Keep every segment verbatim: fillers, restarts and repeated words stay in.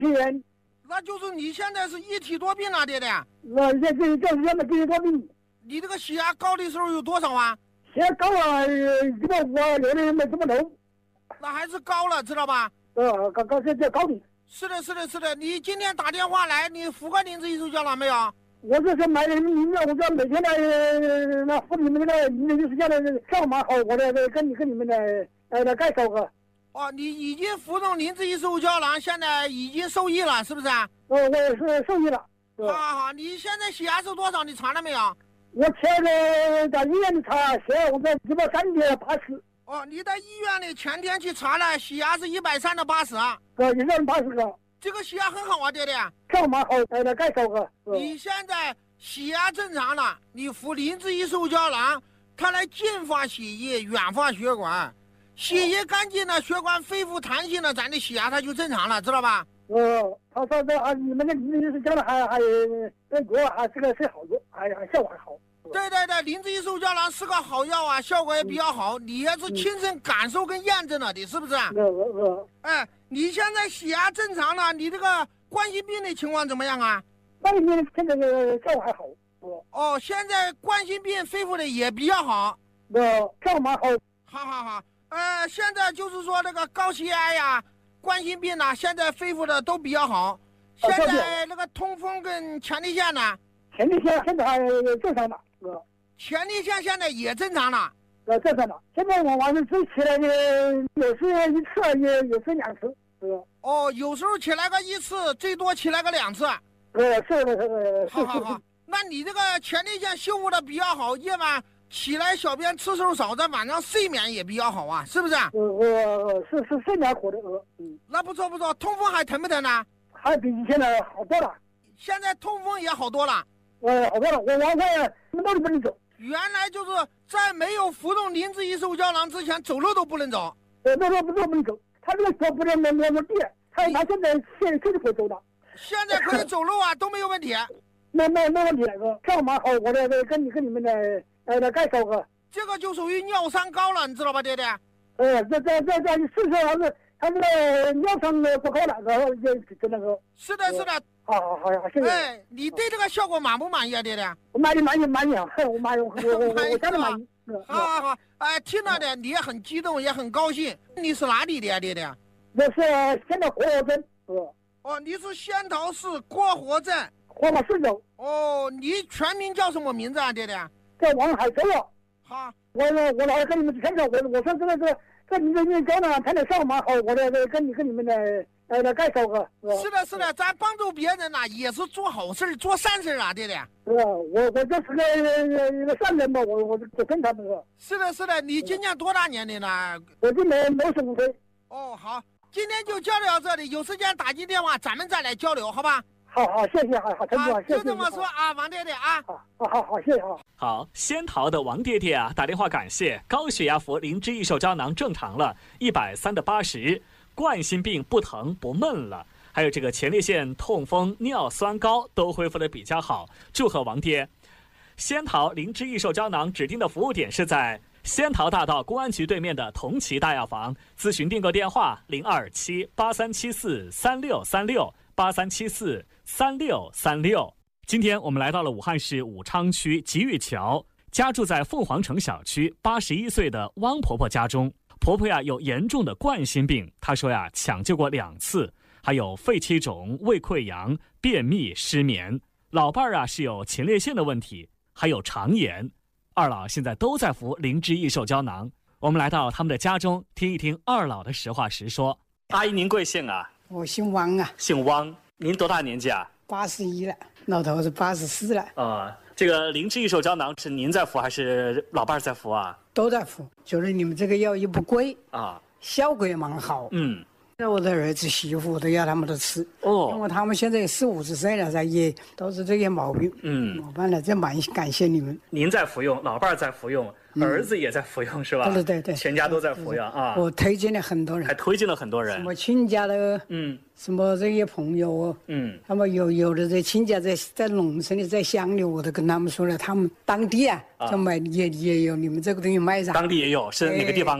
肺炎。 那就是你现在是一体多病了，爹爹。 我这这这这么一体多病。 你这个血压高的时候有多少啊？ 血压高啊，一百五啊，六的没怎么弄。 那还是高了，知道吧？ 呃，高高是这高的。 是的，是的，是的。你今天打电话来，你敷过灵芝益寿胶囊没有？ 我这是买的饮料，我这每天来那敷你们那个饮料就是叫的票蛮好，我来跟你跟你们来来来介绍个。 哦，你已经服用灵芝益寿胶囊，现在已经受益了，是不是？ 呃，我是受益了。 好好好，你现在血压是多少？你查了没有？ 我前天在医院里查，血压我在一百三的八十。 哦，你在医院里前天去查了，血压是一百三的八十啊。 呃，一百八十个。 这个血压很好啊，爹爹。 票蛮好，来来介绍个。 你现在血压正常了，你服灵芝益寿胶囊，它来净化血液，软化血管，血液干净了，血管恢复弹性了，咱的血压它就正常了，知道吧？ 哦，他说这啊，你们的灵芝益寿胶囊还还这药还这个是好药，还还效果还好。 对对对，灵芝益寿胶囊是个好药啊，效果也比较好。你也是亲身感受跟验证了的，是不是？ 呃呃。 哎，你现在血压正常了，你这个冠心病的情况怎么样啊？ 冠心病现在的效果还好。 哦，现在冠心病恢复的也比较好。 呃，效果蛮好。 好好好，呃，现在就是说那个高血压呀、冠心病呐，现在恢复的都比较好。现在那个痛风跟前列腺呢？ 前列腺现在还正常了。呃， 前列腺现在也正常了。 呃，正常了。现在我晚上睡起来的，有时一次，也有时两次。呃。 哦，有时候起来个一次，最多起来个两次。 呃，是的，是的。 好好好，那你这个前列腺修复的比较好，夜晚起来小便次数少，在晚上睡眠也比较好啊，是不是？ 呃呃，是是睡眠好的。呃，嗯。 那不错不错，痛风还疼不疼呢？ 还比以前的好多了。 现在痛风也好多了。 呃，好多了，我晚上什么都不能走。 原来就是在没有服用灵芝益寿胶囊之前，走路都不能走。 呃，那那不都不能走，他这个脚不能没没没地，他他现在现现在可以走了。 现在可以走路啊，都没有问题。 没没没问题，哥，票蛮好，我来跟你跟你们来来来介绍个。 这个就属于尿酸高了，你知道吧，爹爹？ 呃，这这这这是说还是他这个尿酸不高了，然后就就那个。 是的，是的。 好好好，谢谢。 哎，你对这个效果满不满意啊，爹爹？ 我满意，满意，满意啊！我满意，我我我我真的满意。 好好好，哎，听到的你也很激动，也很高兴。你是哪里的呀，爹爹？ 我是仙桃国活镇。 哦，你是仙桃市国活镇。 活马市州。 哦，你全名叫什么名字啊，爹爹？ 叫王海洲啊。 好， 我我来跟你们介绍，我我说这个这这你这你胶囊谈的效蛮好，我来跟你跟你们来来来介绍个。 是的，是的，咱帮助别人呐，也是做好事做善事啊，爹爹。 是吧？我我这是个一个善人吧，我我就跟他们说。 是的，是的，你今年多大年龄了？ 我今年六十五岁。 哦，好，今天就交流到这里，有时间打进电话，咱们再来交流，好吧？ 好好，谢谢，好好，陈总，谢谢。 就这么说啊，王爹爹啊。 好，好好，谢谢哈。 好，仙桃的王爹爹啊，打电话感谢，高血压服灵芝益寿胶囊正常了，一百三的八十，冠心病不疼不闷了，还有这个前列腺痛风、尿酸高都恢复的比较好，祝贺王爹。仙桃灵芝益寿胶囊指定的服务点是在仙桃大道公安局对面的同齐大药房，咨询订购电话零二七八三七四三六三六八三七四三六三六。今天我们来到了武汉市武昌区吉峪桥，家住在凤凰城小区八十一岁的汪婆婆家中。婆婆呀有严重的冠心病，她说呀抢救过两次，还有肺气肿、胃溃疡、便秘、失眠。老伴儿啊是有前列腺的问题，还有肠炎。二老现在都在服灵芝益寿胶囊。我们来到他们的家中，听一听二老的实话实说。阿姨您贵姓啊？ 我姓汪啊。 姓汪，您多大年纪啊？ 八十一了，老头是八十四了。 啊、呃，这个灵芝益寿胶囊是您在服还是老伴儿在服啊？ 都在服，就是你们这个药又不贵啊， 效果也蛮好。 嗯， 我的儿子媳妇都要他们都吃哦，因为他们现在四五十岁了，也都是这些毛病。 嗯， 没办法，这蛮感谢你们。 您在服用，老伴儿在服用，嗯、儿子也在服用，是吧？ 对对对， 全家都在服用啊。 我推荐了很多人， 还推荐了很多人， 什么亲家的， 嗯， 什么这些朋友哦， 嗯， 他们有有的在亲家在在农村里，在乡里，我都跟他们说了，他们当地啊，就买也也有你们这个东西卖上。 当地也有，是哪个地方啊？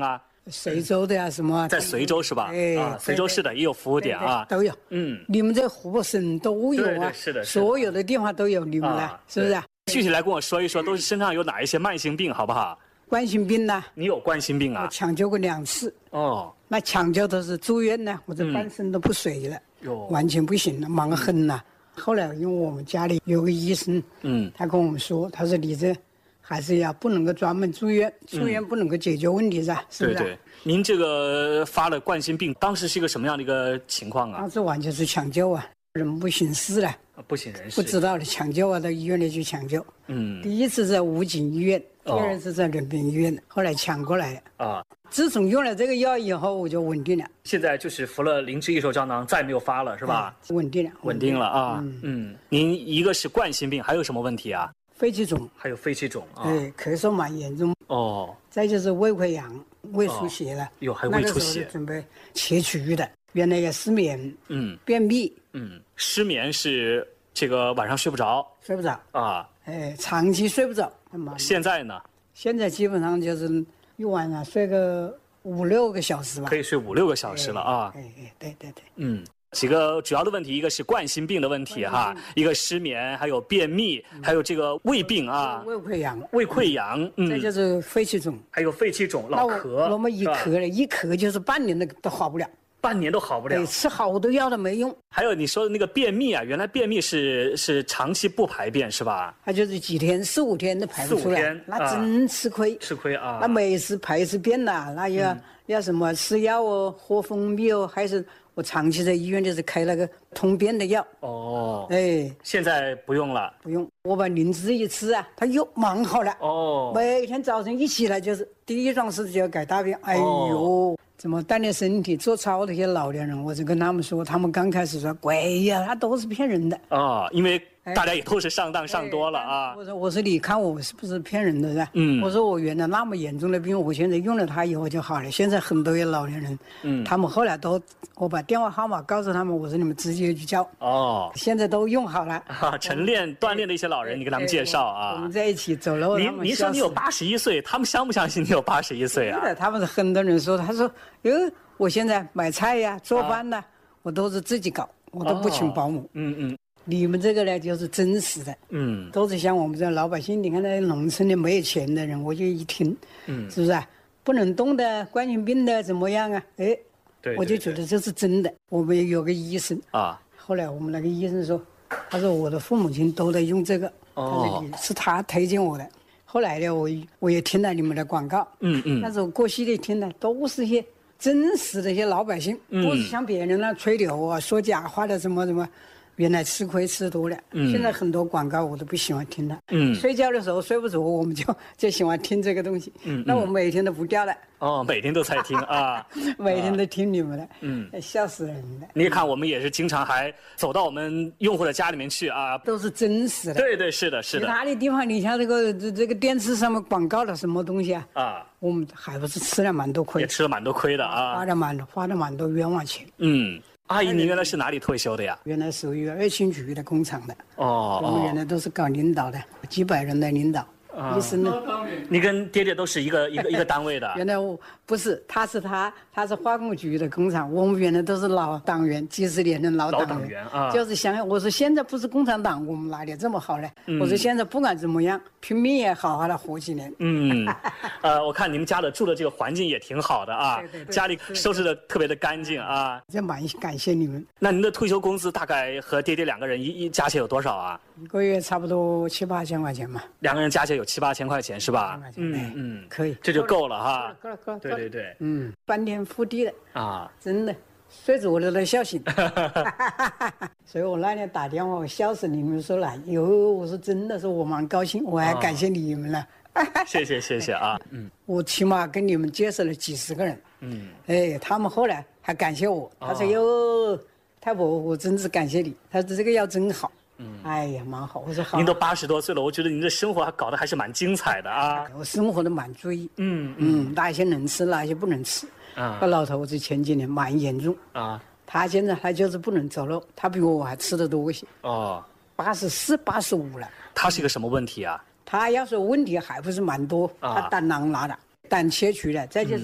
随州的呀、啊、什么？ 在随州是吧？哎，啊，随州市的也有服务点啊， 都有。 嗯， 你们这湖北省都有啊， 对对是的， 所有的地方都有你们的，是不是？ 具体来跟我说一说，都是身上有哪一些慢性病，好不好？ 冠心病呢？ 你有冠心病啊？ 我抢救过两次。 哦， 那抢救都是住院呢，我这半身都不遂了， 嗯、 完全不行了，忙很了。后来因为我们家里有个医生，嗯，他跟我们说，他说你这还是要不能够专门住院，住院不能够解决问题噻，嗯、是不是？ 对对。您这个发了冠心病，当时是一个什么样的一个情况啊？ 当时完全是抢救啊，人不省事了。 不省人事， 不知道的抢救啊，到医院里去抢救。嗯，第一次在武警医院，第二次在人民医院，哦、后来抢过来啊。自从用了这个药以后，我就稳定了。 现在就是服了灵芝益寿胶囊，再没有发了，是吧？ 嗯、稳定了， 稳定了啊。嗯嗯，您一个是冠心病，还有什么问题啊？ 肺气肿， 还有肺气肿啊。 对，咳嗽蛮严重。哦。再就是胃溃疡，胃出血了。 有、哦、还胃出血。 准备切除的，原来也失眠，嗯，便秘， 嗯，失眠是。这个晚上睡不着， 睡不着啊， 哎，长期睡不着。 现在呢？ 现在基本上就是一晚上睡个五六个小时吧， 可以睡五六个小时了啊。 哎哎，对对对， 嗯，几个主要的问题，一个是冠心病的问题哈，一个失眠，还有便秘，嗯、还有这个胃病啊， 胃溃疡， 胃溃疡， 嗯，这就是肺气肿， 还有肺气肿，老咳。 我们一咳了，一咳就是半年都都好不了。 半年都好不了， 吃好多药都没用。 还有你说的那个便秘啊，原来便秘是是长期不排便是吧？ 他就是几天四五天都排不出来， 天那真吃亏。 啊、吃亏啊！ 那每次排一次便呐，那要、嗯、要什么吃药哦，喝蜂蜜哦，还是我长期在医院就是开那个通便的药。 哦，哎，现在不用了， 不用。我把灵芝一吃啊，它又忙好了。哦，每天早晨一起来就是第一桩事就要改大便。哎呦。哦，怎么锻炼身体、做操的一些老年人，我就跟他们说，他们刚开始说鬼呀，他都是骗人的啊、哦，因为大家也都是上当上多了啊。 我说我说你看我是不是骗人的噻？嗯，我说我原来那么严重的病，我现在用了它以后就好了。现在很多些老年人，嗯，他们后来都我把电话号码告诉他们，我说你们直接去叫哦，现在都用好了。 啊，晨练锻炼的一些老人，你跟他们介绍啊。 我们在一起走了， 您您说你有八十一岁，他们相不相信你有八十一岁啊？ 是的，他们是很多人说，他说哟。我现在买菜呀、做饭呐、啊，我都是自己搞，我都不请保姆。哦、嗯嗯，你们这个呢，就是真实的，嗯，都是像我们这老百姓，你看那农村的没有钱的人，我就一听，嗯，是不是啊？不能动的、冠心病的怎么样啊？哎，对，我就觉得这是真的。我们有个医生啊，后来我们那个医生说，他说我的父母亲都在用这个，哦，是他推荐我的。后来呢，我我也听了你们的广告，嗯嗯，但是我过去的听的都是些。真实的一些老百姓，嗯、不是像别人那吹牛啊、说假话的，什么什么，原来吃亏吃多了。嗯、现在很多广告我都不喜欢听了。嗯，睡觉的时候睡不着，我们就就喜欢听这个东西。嗯，那我每天都不掉了。 哦，每天都在听啊， 每天都听你们的。嗯，笑死人了。 你看，我们也是经常还走到我们用户的家里面去啊， 都是真实的。 对对，是的，是的。 其他的地方，你像这个这这个电视上面广告的什么东西啊？啊。我们还不是吃了蛮多亏， 也吃了蛮多亏的啊， 花了蛮多，花了蛮多冤枉钱。 嗯，阿姨，您原来是哪里退休的呀？ 原来属于二轻局的工厂的。哦，我们原来都是搞领导的，几百人的领导。啊，医生呢？ 你跟爹爹都是一个一个一个单位的。 原来我不是，他是他，他是化工局的工厂，我们原来都是老党员，几十年的老党员。 老党员啊， 就是想想，我说现在不是共产党，我们哪里这么好呢？嗯、我说现在不管怎么样，拼命也好好的活几年。 嗯，呃，我看你们家的住的这个环境也挺好的啊，对对对，家里收拾的特别的干净啊。 这蛮感谢你们。 那您的退休工资大概和爹爹两个人一一加起来有多少啊？ 一个月差不多七八千块钱嘛。 两个人加起来有七八千块钱是吧？ 嗯嗯，可以， 这就够了哈。 够了够了， 对对对， 嗯，翻天覆地的啊，真的，睡着了都笑醒。所以我那天打电话，我笑死你们说了，哟，我说真的，说我蛮高兴，我还感谢你们了。 谢谢谢谢啊， 嗯，我起码跟你们介绍了几十个人，嗯，哎，他们后来还感谢我，他说哟，太婆，我真是感谢你，他说这个药真好。嗯，哎呀，蛮好。我说好。 您都八十多岁了，我觉得您的生活还搞得还是蛮精彩的啊。 我生活的蛮注意，嗯嗯，哪些能吃，哪些不能吃。啊，我老头子前几年蛮严重啊，他现在他就是不能走路，他比我还吃得多些。哦，八十四、八十五了。 他是一个什么问题啊？ 他要说问题还不是蛮多，他胆囊拿的，胆切除了，再就是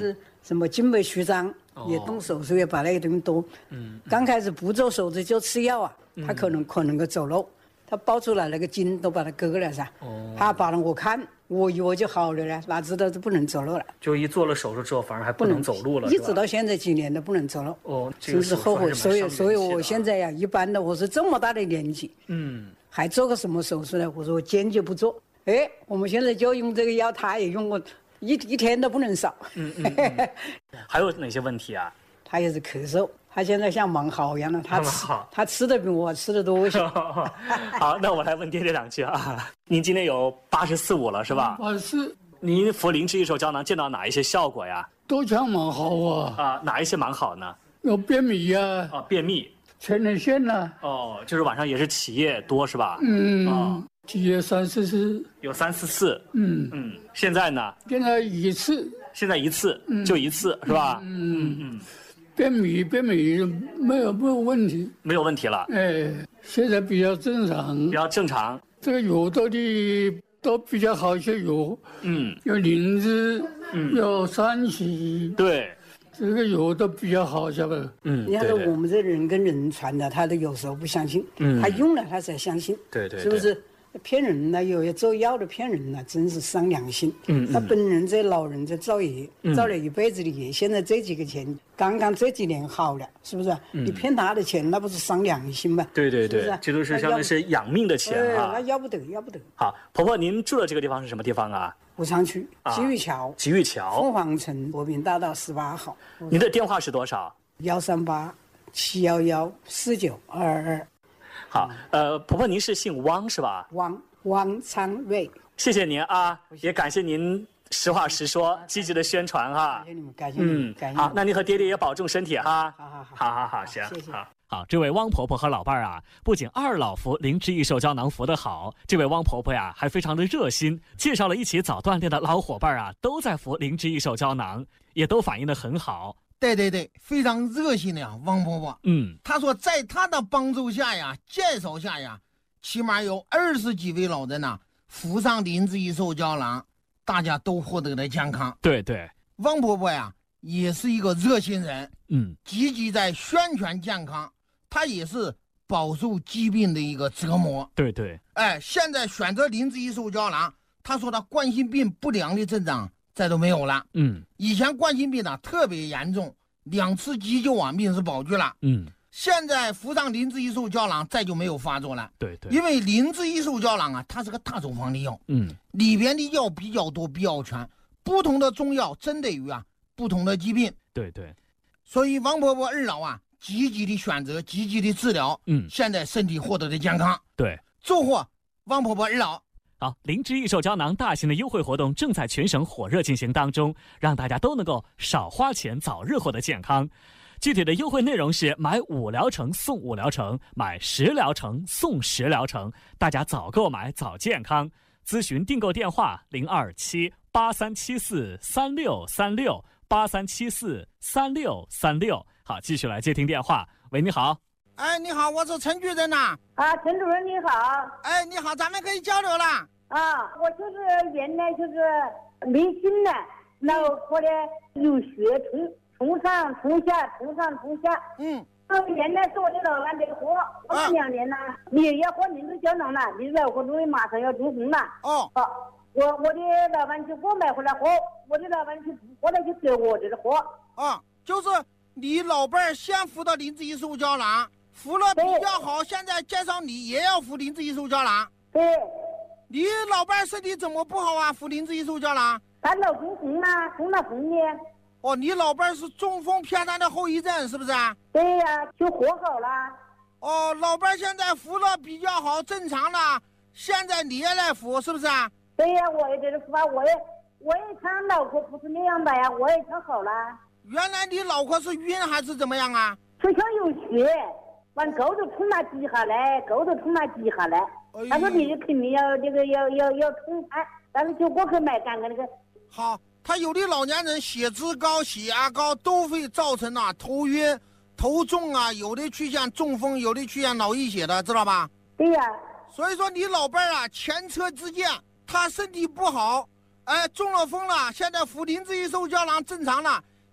什么静脉曲张，也动手术，也把那个东西多。嗯，刚开始不做手术就吃药啊，他可能可能个走路，他抱出来那个筋都把它割了噻。哦，他把我看，我以为就好了呢，哪知道就不能走路了。 就一做了手术之后，反而还不能走路了， 一直到现在几年都不能走路。 哦， 真是后悔。所以，所以我现在呀，一般的，我是这么大的年纪，嗯，还做个什么手术呢？我说我坚决不做。哎，我们现在就用这个药，他也用过，一一天都不能少。嗯嗯嗯。 还有哪些问题啊？ 他也是咳嗽，他现在像盲毫一样的，他吃他吃的比我吃的多些。 好，那我来问爹爹两句啊。您今年有八十四五了是吧？ 八十四。 您服灵芝益寿胶囊见到哪一些效果呀？ 都讲蛮好啊。 啊，哪一些蛮好呢？ 有便秘啊。 哦，便秘。 前列腺呢？ 哦，就是晚上也是起夜多是吧？ 嗯。哦，起夜三四次。 有三四次。 嗯嗯。现在呢？ 现在一次。 现在一次，嗯、就一次是吧？嗯嗯嗯。 便秘便秘没有没有问题。 没有问题了。 哎，现在比较正常。 比较正常。 这个药到底都比较好一些药。嗯。有灵芝，嗯，有山西。 对。 这个药都比较好，晓得？ 嗯。你看我们这人跟人传的，他都有时候不相信。嗯。他用了他才相信。 对对。 是不是？骗人呢，有些做药的骗人呢，真是伤良心。嗯，他本人这老人这造业，嗯、造了一辈子的业，现在这几个钱刚刚这几年好了，是不是？嗯、你骗他的钱，那不是伤良心吗？ 对对对，是是这都是相当于是养命的钱啊， 那要不得，要不得。 好，婆婆，您住的这个地方是什么地方啊？ 武昌区吉峪桥。 吉峪桥。 凤凰城和平大道十八号。 您的电话是多少？ 幺三八七幺幺四九二二。 好，呃，婆婆您是姓汪是吧？ 汪。汪昌瑞， 谢谢您啊，也感谢您实话实说，积极的宣传哈。 感谢你们，感谢你们。嗯， 好，那您和爹爹也保重身体哈。 好好好， 好好好，行， 谢谢。 好，好，这位汪婆婆和老伴儿啊，不仅二老服灵芝益寿胶囊服得好，这位汪婆婆呀还非常的热心，介绍了一起早锻炼的老伙伴啊，都在服灵芝益寿胶囊，也都反应得很好。 对对对，非常热心的呀，汪婆婆。嗯，她说在她的帮助下呀，介绍下呀。起码有二十几位老人呐、啊，服上灵芝益寿胶囊，大家都获得了健康。 对对， 汪婆婆呀，也是一个热心人，嗯，积极在宣传健康，她也是饱受疾病的一个折磨。 对对， 哎，现在选择灵芝益寿胶囊，她说她冠心病不良的症状再都没有了。嗯，以前冠心病呢特别严重，两次急救啊，命是保住了。嗯。现在服上灵芝益寿胶囊，再就没有发作了。 对对， 因为灵芝益寿胶囊啊，它是个大处方的药，嗯，里边的药比较多，比较全，不同的中药针对于啊不同的疾病。 对对， 所以王婆婆二老啊，积极的选择，积极的治疗，嗯，现在身体获得的健康。 对， 祝贺王婆婆二老。 好，灵芝益寿胶囊大型的优惠活动正在全省火热进行当中，让大家都能够少花钱，早日获得健康。具体的优惠内容是买五疗程送五疗程，买十疗程送十疗程，大家早购买早健康。咨询订购电话零二七八三七四三六三六八三七四三六三六。好，继续来接听电话。喂，你好。 哎，你好，我是陈主任呐。 啊，陈主任你好。 哎，你好，咱们可以交流了。 啊，我就是原来就是没心了，然后后来有血从。从上从下，从上从下。嗯，我原来是我的老板在喝，我们两年了，你也要喝灵芝胶囊了，你老喝东西马上要中风了。哦，啊，我我的老板就给我买回来喝，我的老板就后来就给我这里喝。 啊，就是你老伴儿先服的灵芝益寿胶囊，服了比较好，现在介绍你也要服灵芝益寿胶囊。 对。 你老伴儿身体怎么不好啊？服灵芝益寿胶囊？ 他脑中风了，中了风的。 哦，你老伴是中风偏瘫的后遗症，是不是啊？ 对呀、啊，就活好了。 哦，老伴现在服了比较好，正常了。现在你也来服，是不是啊？ 对呀、啊，我也在这服啊，我也我也常脑壳不是那样的呀，我也常好了。 原来你脑壳是晕还是怎么样啊？ 就像有血，往沟头冲那几下来，沟头冲那几下来。哎、他说你肯定要这个要要要冲开，但是就过去买干个那个。 好。他有的老年人血脂高、血压高都会造成啊头晕、头重啊，有的出现中风，有的出现脑溢血的，知道吧？ 对呀。 所以说你老伴儿啊前车之鉴，他身体不好，哎中了风了，现在服灵芝益寿胶囊正常了，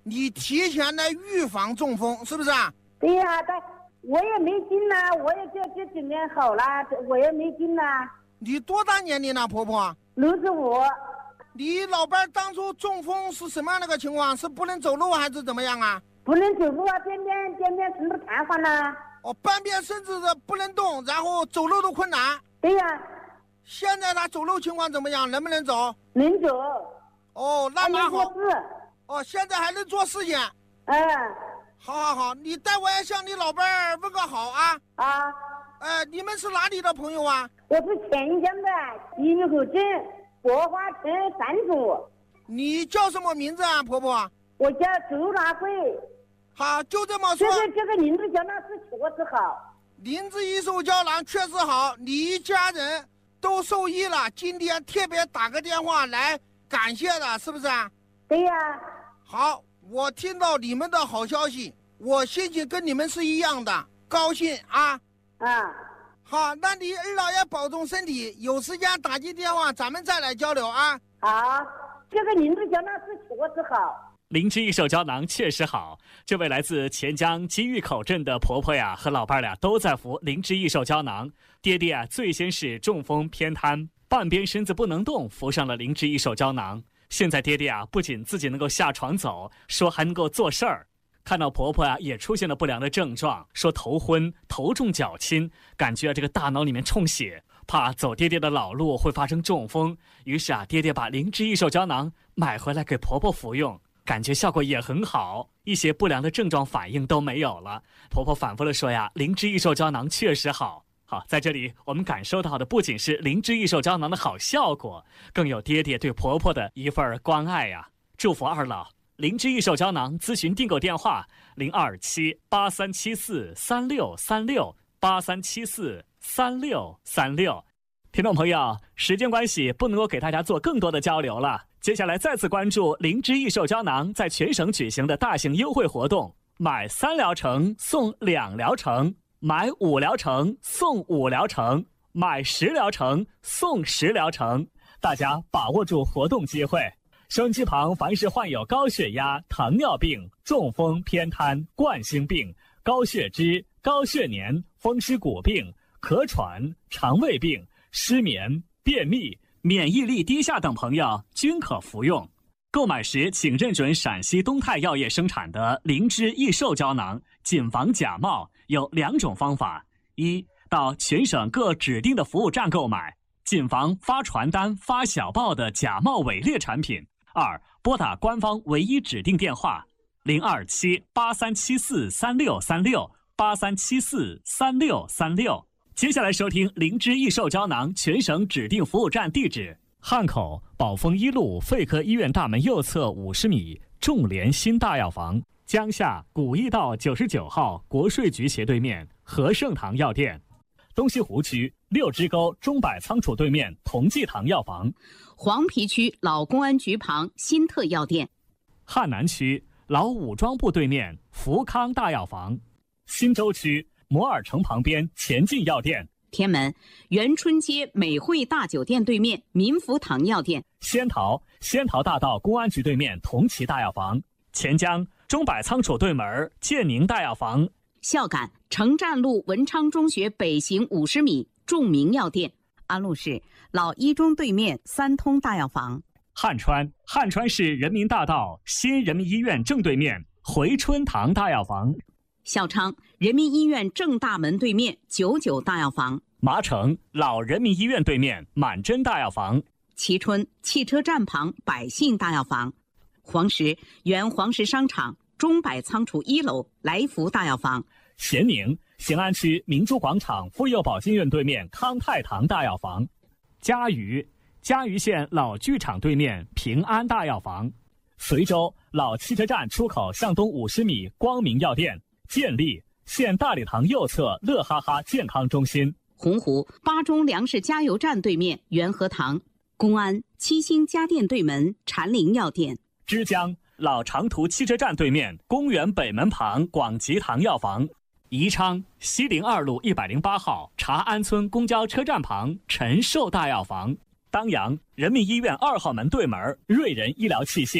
你提前的预防中风，是不是啊？ 对呀、啊，但我也没劲呐、啊，我也这这几年好了，我也没劲呐、啊。 你多大年龄了，婆婆？ 六十五。 你老伴当初中风是什么样的个情况？是不能走路还是怎么样啊？ 不能走路啊，边边边边身子瘫痪了。 哦，半边身子的不能动，然后走路都困难。 对呀、啊。 现在他走路情况怎么样？能不能走？ 能走。 哦，那蛮好。 做事。 哦，现在还能做事情。 嗯。 好好好，你待会也向你老伴儿问个好啊。 啊。 呃，你们是哪里的朋友啊？ 我是钱江的吉林口镇柏花村三组。 你叫什么名字啊，婆婆？ 我叫周拉贵。 好，就这么说。 这个这个灵芝胶囊是确实好。 灵芝益寿胶囊确实好，你一家人都受益了。今天特别打个电话来感谢的，是不是啊？ 对呀、啊。 好，我听到你们的好消息，我心情跟你们是一样的，高兴啊。 啊。 好，那你二老爷保重身体，有时间打进电话，咱们再来交流啊。 好，这个灵芝胶囊是确实好。 灵芝益寿胶囊确实好。这位来自钱江金峪口镇的婆婆呀，和老伴俩都在服灵芝益寿胶囊。爹爹啊，最先是中风偏瘫，半边身子不能动，服上了灵芝益寿胶囊。现在爹爹啊，不仅自己能够下床走，说还能够做事儿。看到婆婆啊，也出现了不良的症状，说头昏、头重脚轻，感觉这个大脑里面充血，怕走爹爹的老路会发生中风。于是啊，爹爹把灵芝益寿胶囊买回来给婆婆服用，感觉效果也很好，一些不良的症状反应都没有了。婆婆反复的说呀，灵芝益寿胶囊确实好。好，在这里我们感受到的不仅是灵芝益寿胶囊的好效果，更有爹爹对婆婆的一份关爱呀。祝福二老。灵芝益寿胶囊咨询订购电话：零二七八三七四三六三六八三七四三六三六。听众朋友，时间关系不能够给大家做更多的交流了。接下来再次关注灵芝益寿胶囊在全省举行的大型优惠活动，买三疗程送两疗程，买五疗程送五疗程，买十疗程送十疗程，大家把握住活动机会。收音机旁凡是患有高血压、糖尿病、中风、偏瘫、冠心病、高血脂、高血粘、风湿骨病、咳喘、肠胃病、失眠、便秘、免疫力低下等朋友均可服用。购买时请认准陕西东泰药业生产的灵芝益寿胶囊，谨防假冒。有两种方法：一，到全省各指定的服务站购买，谨防发传单、发小报的假冒伪劣产品。二，拨打官方唯一指定电话零二七八三七四三六三六八三七四三六三六。接下来收听灵芝益寿胶囊全省指定服务站地址：汉口宝丰一路肺科医院大门右侧五十米众联新大药房，江夏古驿道九十九号国税局斜对面和盛堂药店，东西湖区六支沟中百仓储对面同济堂药房， 黄陂区老公安局旁新特药店， 汉南区老武装部对面福康大药房，新洲区摩尔城旁边前进药店， 天门元春街美汇大酒店对面民福堂药店， 仙桃仙桃大道公安局对面同齐大药房，钱江中百仓储对门建宁大药房， 孝感城站路文昌中学北行五十米众明药店，安陆市老一中对面三通大药房， 汉川汉川市人民大道新人民医院正对面回春堂大药房， 孝昌人民医院正大门对面九九大药房， 麻城老人民医院对面满珍大药房， 蕲春汽车站旁百信大药房，黄石原黄石商场中百仓储一楼来福大药房， 咸宁咸安区明珠广场妇幼保健院对面康泰堂大药房，嘉鱼嘉鱼县老剧场对面平安大药房，随州老汽车站出口向东五十米光明药店，建立县大礼堂右侧乐哈哈健康中心， 洪湖巴中粮食加油站对面元和堂，公安七星家电对门禅林药店， 枝江老长途汽车站对面公园北门旁广吉堂药房，宜昌西陵二路一百零八号茶安村公交车站旁陈寿大药房，当阳人民医院二号门对门瑞仁医疗器械，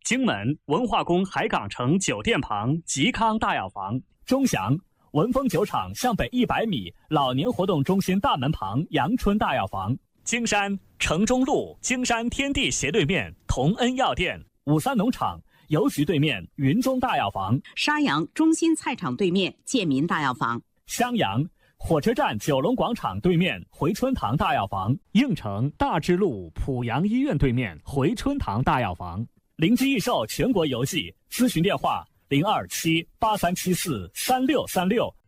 荆门文化宫海港城酒店旁吉康大药房，钟祥文峰酒厂向北一百米老年活动中心大门旁阳春大药房，京山城中路京山天地斜对面同恩药店，五三农场邮局对面云中大药房， 沙阳中心菜场对面建民大药房， 襄阳火车站九龙广场对面回春堂大药房，应城大智路濮阳医院对面回春堂大药房。灵芝益寿全国邮寄，咨询电话零二七八三七四三六三六